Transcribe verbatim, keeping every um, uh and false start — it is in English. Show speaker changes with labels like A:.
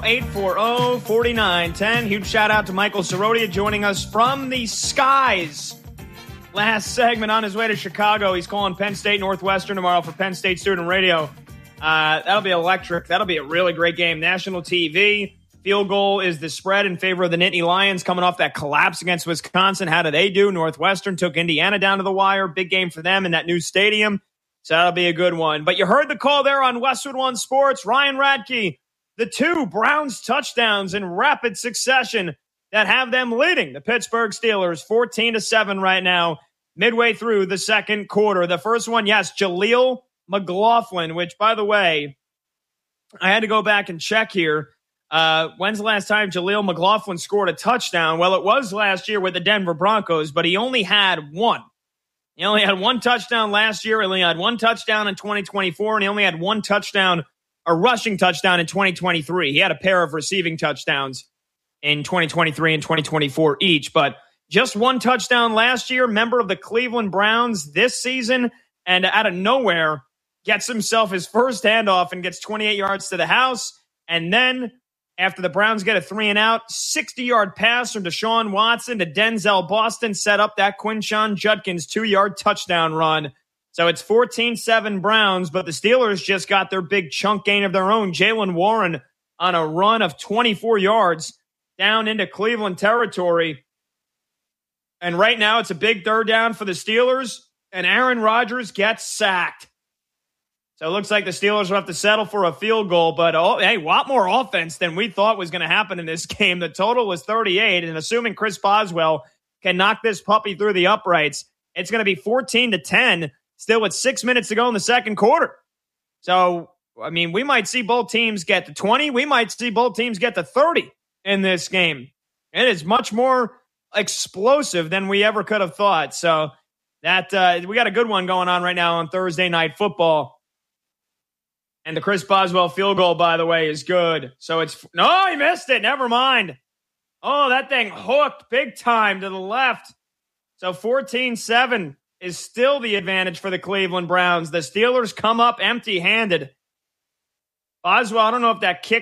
A: eight four zero, four nine one zero. Huge shout out to Michael Sorodia joining us from the skies. Last segment on his way to Chicago. He's calling Penn State Northwestern tomorrow for Penn State Student Radio. Uh, that'll be electric. That'll be a really great game. National T V. Field goal is the spread in favor of the Nittany Lions coming off that collapse against Wisconsin. How do they do? Northwestern took Indiana down to the wire. Big game for them in that new stadium. So that'll be a good one. But you heard the call there on Westwood One Sports. Ryan Radke, the two Browns touchdowns in rapid succession that have them leading the Pittsburgh Steelers fourteen to seven right now, midway through the second quarter. The first one, yes, Jaleel McLaughlin, which, by the way, I had to go back and check here. Uh, when's the last time Jaleel McLaughlin scored a touchdown? Well, it was last year with the Denver Broncos, but he only had one. He only had one touchdown last year. He only had one touchdown in twenty twenty-four, and he only had one touchdown, a rushing touchdown in twenty twenty-three. He had a pair of receiving touchdowns in twenty twenty-three and twenty twenty-four each, but just one touchdown last year, member of the Cleveland Browns this season, and out of nowhere, gets himself his first handoff and gets twenty-eight yards to the house. And then after the Browns get a three and out, sixty-yard pass from Deshaun Watson to Denzel Boston set up that Quinshon Judkins two-yard touchdown run. So it's fourteen seven Browns, but the Steelers just got their big chunk gain of their own. Jaylen Warren on a run of twenty-four yards down into Cleveland territory. And right now it's a big third down for the Steelers, and Aaron Rodgers gets sacked. So it looks like the Steelers will have to settle for a field goal, but oh, hey, a lot more offense than we thought was going to happen in this game. The total was thirty-eight, and assuming Chris Boswell can knock this puppy through the uprights, it's going to be fourteen to ten, still with six minutes to go in the second quarter. So, I mean, we might see both teams get to twenty. We might see both teams get to thirty in this game. It is much more explosive than we ever could have thought. So that uh, we got a good one going on right now on Thursday Night Football. And the Chris Boswell field goal, by the way, is good. So it's – no, he missed it. Never mind. Oh, that thing hooked big time to the left. So fourteen seven is still the advantage for the Cleveland Browns. The Steelers come up empty-handed. Boswell, I don't know if that kick